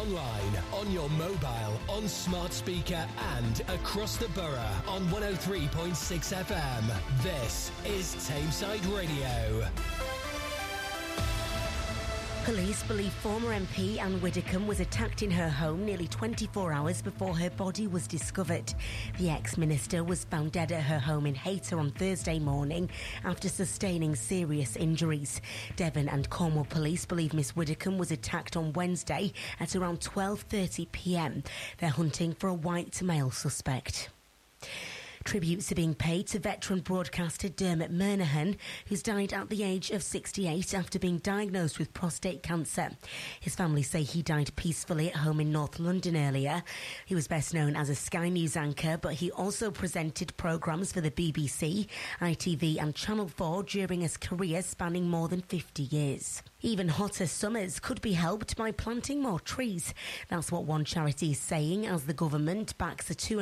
online, on your mobile, on smart speaker and across the borough on 103.6 FM. This is Tameside Radio. Police believe former MP Anne Widdecombe was attacked in her home nearly 24 hours before her body was discovered. The ex-minister was found dead at her home in Hayter on Thursday morning after sustaining serious injuries. Devon and Cornwall Police believe Miss Widdecombe was attacked on Wednesday at around 12:30 p.m. They're hunting for a white male suspect. Tributes are being paid to veteran broadcaster Dermot Murnaghan, who's died at the age of 68 after being diagnosed with prostate cancer. His family say he died peacefully at home in North London earlier. He was best known as a Sky News anchor, but he also presented programmes for the BBC, ITV and Channel 4 during his career spanning more than 50 years. Even hotter summers could be helped by planting more trees. That's what one charity is saying as the government backs a